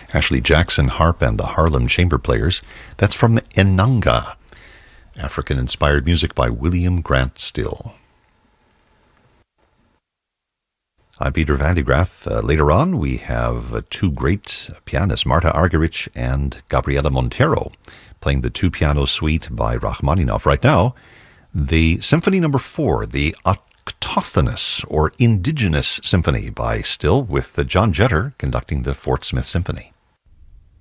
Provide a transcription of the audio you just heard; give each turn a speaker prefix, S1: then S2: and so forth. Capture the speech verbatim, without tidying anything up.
S1: Ashley Jackson Harp and the Harlem Chamber Players. That's from Enanga, African-inspired music by William Grant Still. I'm Peter Van de Graaff. Uh, later on, we have uh, two great pianists, Marta Argerich and Gabriela Montero, playing the two-piano suite by Rachmaninoff. Right now, the Symphony Number Four, the Autochthonous or Indigenous Symphony by Still, with uh, John Jetter conducting the Fort Smith Symphony.